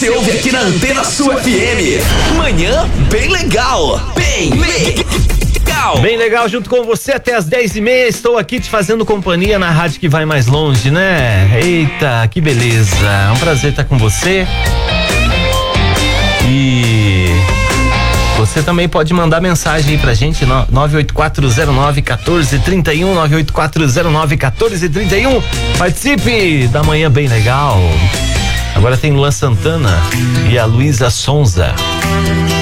você ouve aqui na Antena Sul FM. Manhã bem legal. Bem legal. Bem legal, junto com você até as 10h30. Estou aqui te fazendo companhia na rádio que vai mais longe, né? Eita, que beleza. É um prazer estar com você. E você também pode mandar mensagem aí pra gente, 98409-1431, 98409-1431. Participe da Manhã Bem Legal. Agora tem Luan Santana e a Luísa Sonza.